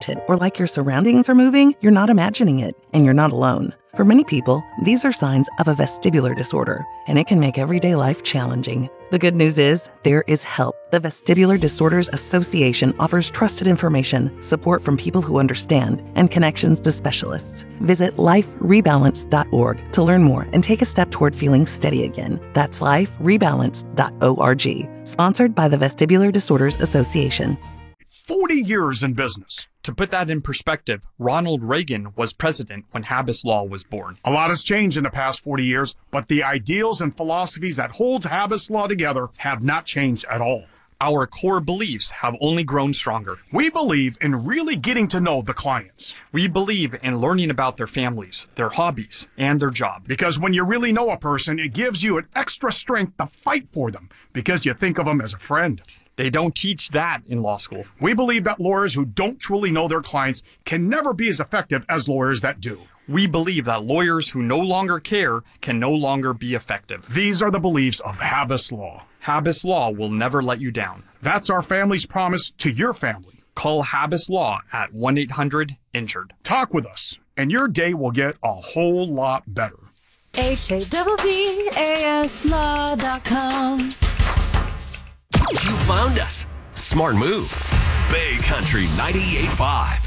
disoriented or like your surroundings are moving, you're not imagining it, and you're not alone. For many people, these are signs of a vestibular disorder, and it can make everyday life challenging. The good news is, there is help. The Vestibular Disorders Association offers trusted information, support from people who understand, and connections to specialists. Visit liferebalance.org to learn more and take a step toward feeling steady again. That's liferebalance.org. Sponsored by the Vestibular Disorders Association. 40 years in business. To put that in perspective, Ronald Reagan was president when Habeas Law was born. A lot has changed in the past 40 years, but the ideals and philosophies that hold Habeas Law together have not changed at all. Our core beliefs have only grown stronger. We believe in really getting to know the clients. We believe in learning about their families, their hobbies, and their job. Because when you really know a person, it gives you an extra strength to fight for them because you think of them as a friend. They don't teach that in law school. We believe that lawyers who don't truly know their clients can never be as effective as lawyers that do. We believe that lawyers who no longer care can no longer be effective. These are the beliefs of Habeas Law. Habeas Law will never let you down. That's our family's promise to your family. Call Habeas Law at 1-800-INJURED. Talk with us, and your day will get a whole lot better. HABBASlaw.com. You found us. Smart move. Bay Country 98.5.